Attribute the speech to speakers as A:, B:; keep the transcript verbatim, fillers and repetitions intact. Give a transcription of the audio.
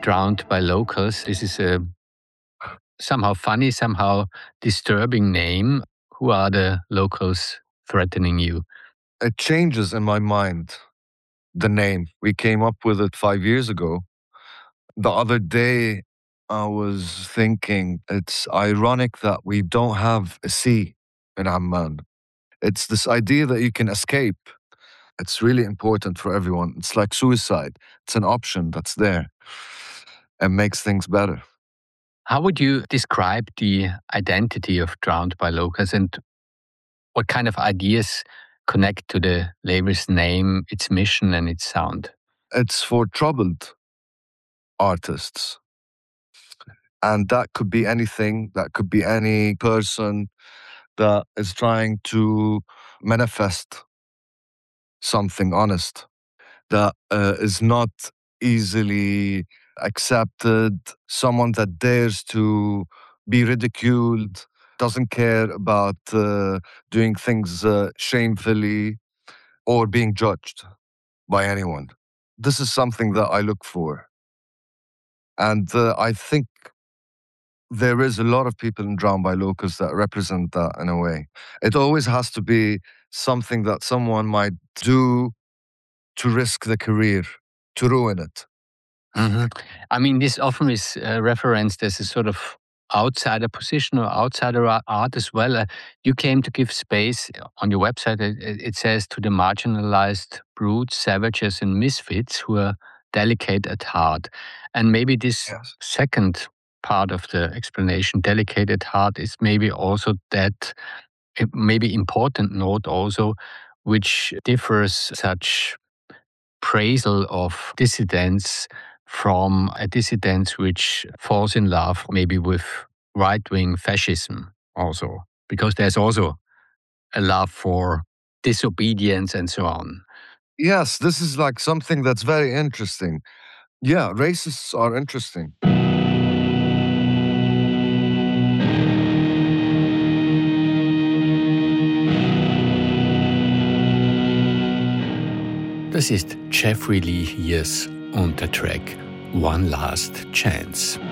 A: Drowned by Locals. This is a somehow funny, somehow disturbing name. Who are the locals threatening you?
B: It changes in my mind, the name. We came up with it five years ago. The other day, I was thinking it's ironic that we don't have a sea in Amman. It's this idea that you can escape. It's really important for everyone. It's like suicide. It's an option that's there and makes things better.
A: How would you describe the identity of Drowned by Locals, and what kind of ideas connect to the label's name, its mission, and its sound?
B: It's for troubled artists. And that could be anything, that could be any person that is trying to manifest something honest, that uh, is not easily accepted, someone that dares to be ridiculed, doesn't care about uh, doing things uh, shamefully or being judged by anyone. This is something that I look for. And uh, I think there is a lot of people in Drowned by Locals that represent that in a way. It always has to be something that someone might do to risk the career, to ruin it.
A: Mm-hmm. I mean, this often is uh, referenced as a sort of outsider position or outsider art as well. Uh, you came to give space on your website. It, it says to the marginalized brutes, savages, and misfits who are delicate at heart. And maybe this
B: Yes.
A: second part of the explanation, delicate at heart, is maybe also that maybe important note also, which differs such praisal of dissidents from a dissident which falls in love maybe with right-wing fascism also, because there's also a love for disobedience and so on.
B: Yes, this is like something that's very interesting. Yeah, racists are interesting.
A: Das ist Jeffrey Lee Hirst und der Track One Last Chance.